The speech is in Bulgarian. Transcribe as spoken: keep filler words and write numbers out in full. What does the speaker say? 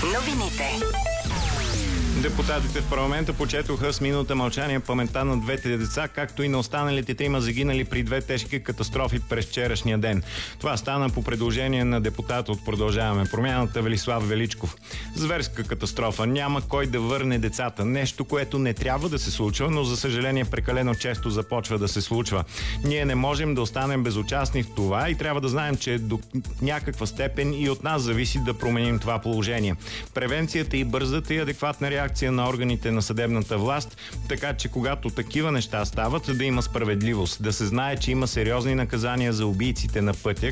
Новините. Депутатите в парламента почетоха с минута мълчание паметта на двете деца, както и на останалите трима загинали при две тежки катастрофи през вчерашния ден. Това стана по предложение на депутата от Продължаваме промяната Велислав Величков. Зверска катастрофа. Няма кой да върне децата. Нещо, което не трябва да се случва, но за съжаление прекалено често започва да се случва. Ние не можем да останем безучастни в това и трябва да знаем, че до някаква степен и от нас зависи да променим това положение. Превенцията и бързата и адекватна реакция на органите на съдебната власт, така че когато такива неща стават, да има справедливост, да се знае, че има сериозни наказания за убийците на пътя,